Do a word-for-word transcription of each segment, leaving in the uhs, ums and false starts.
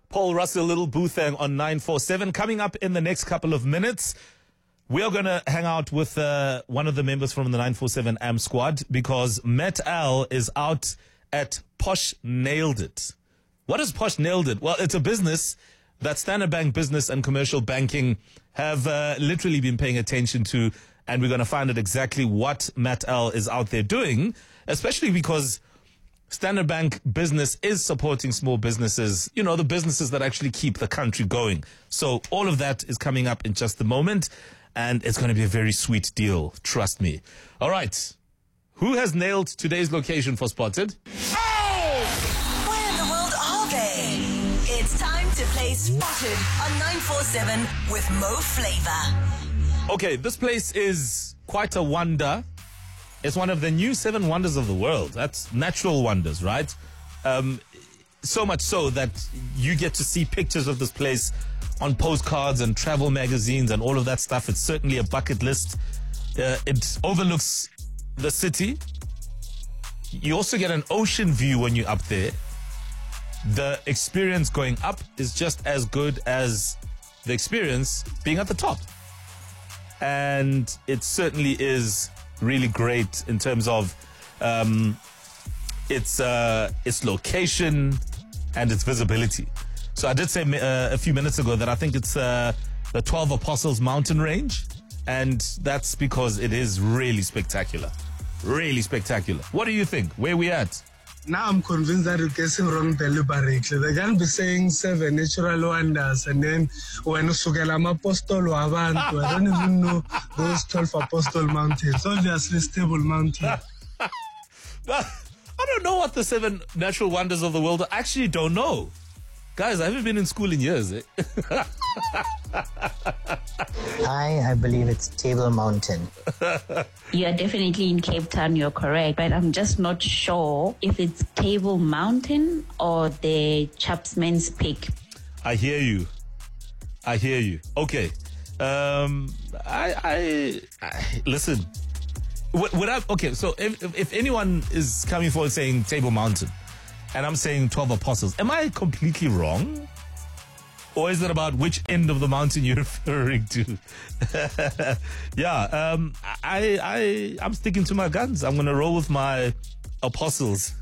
Paul Russell, Little Boothang on nine four seven. Coming up in the next couple of minutes, we are going to hang out with uh, one of the members from the nine four seven A M squad because Met Al is out at Posh Nailed It. What is Posh Nailed It? Well, it's a business that Standard Bank Business and Commercial Banking have uh, literally been paying attention to, and we're going to find out exactly what Met Al is out there doing, especially because Standard Bank Business is supporting small businesses, you know, the businesses that actually keep the country going. So all of that is coming up in just a moment, and it's going to be a very sweet deal. Trust me. All right. Who has nailed today's location for Spotted? Hey! Where in the world are they? It's time to play Spotted on nine four seven with Mo Flava. Okay, this place is quite a wonder. It's one of the new seven wonders of the world. That's natural wonders, right? Um, so much so that you get to see pictures of this place on postcards and travel magazines and all of that stuff. It's certainly a bucket list. Uh, it overlooks the city. You also get an ocean view when you're up there. The experience going up is just as good as the experience being at the top. And it certainly is really great in terms of um, its uh, its location and its visibility. So I did say uh, a few minutes ago that I think it's uh, the twelve Apostles mountain range, and that's because it is really spectacular. Really spectacular. What do you think? Where we at? Now I'm convinced that you're guessing wrong deliberately. They can't be saying seven natural wonders and then when Sugalam Apostle or Abantu, I don't even know those twelve Apostle mountains. Obviously stable mountain. I don't know what the seven natural wonders of the world are. I actually don't know. Guys, I haven't been in school in years. Eh? Hi, I believe it's Table Mountain. You are definitely in Cape Town, you're correct, but I'm just not sure if it's Table Mountain or the Chapsman's Peak. I hear you. I hear you. Okay. Um, I, I, I listen. Would, would I, okay, so if, if anyone is coming forward saying Table Mountain, and I'm saying twelve Apostles, am I completely wrong? Or is it about which end of the mountain you're referring to? yeah, um, I, I, I'm sticking to my guns. I'm going to roll with my apostles.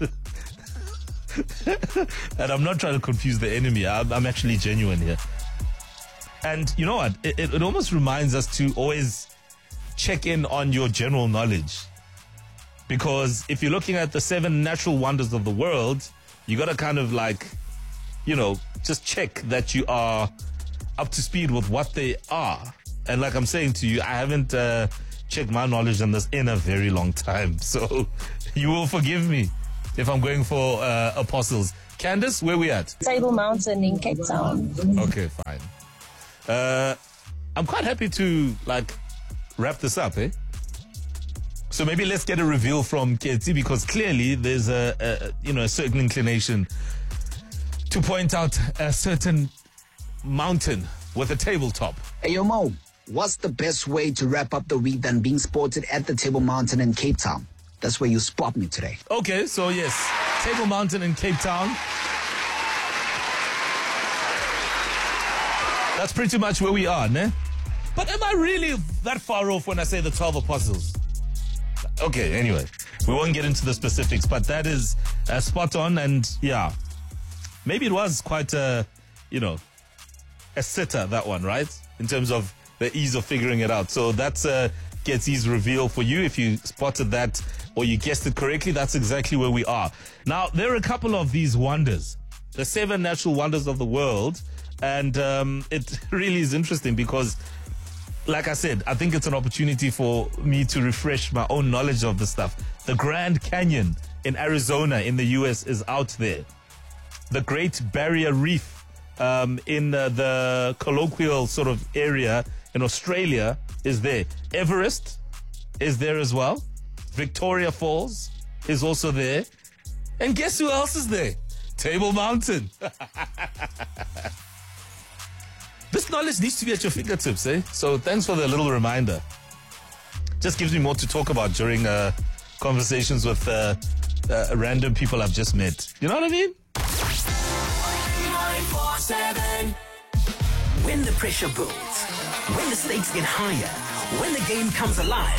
And I'm not trying to confuse the enemy. I'm, I'm actually genuine here. And you know what? It, it, it almost reminds us to always check in on your general knowledge. Because if you're looking at the seven natural wonders of the world, you got to kind of like, you know, just check that you are up to speed with what they are. And like I'm saying to you, I haven't uh, checked my knowledge on this in a very long time. So you will forgive me if I'm going for uh, apostles. Candace, where we at? Table Mountain in Cape Town. Okay, fine. Uh, I'm quite happy to like wrap this up, eh? So maybe let's get a reveal from K T because clearly there's a, a you know a certain inclination to point out a certain mountain with a tabletop. Hey, yo, Mo, what's the best way to wrap up the week than being spotted at the Table Mountain in Cape Town? That's where you spot me today. Okay, so yes, Table Mountain in Cape Town. That's pretty much where we are, ne? But am I really that far off when I say the twelve Apostles? Okay, anyway, we won't get into the specifics, but that is uh, spot on, and yeah, maybe it was quite a, you know, a sitter, that one, right? In terms of the ease of figuring it out. So that's uh, Getsy's reveal for you. If you spotted that or you guessed it correctly, that's exactly where we are. Now, there are a couple of these wonders, the seven natural wonders of the world, and um, it really is interesting because like I said, I think it's an opportunity for me to refresh my own knowledge of the stuff. The Grand Canyon in Arizona in the U S is out there. The Great Barrier Reef um, in uh, the colloquial sort of area in Australia is there. Everest is there as well. Victoria Falls is also there. And guess who else is there? Table Mountain. This knowledge needs to be at your fingertips, eh? So thanks for the little reminder. Just gives me more to talk about during uh, conversations with uh, uh, random people I've just met. You know what I mean? seven. When the pressure builds, when the stakes get higher, when the game comes alive.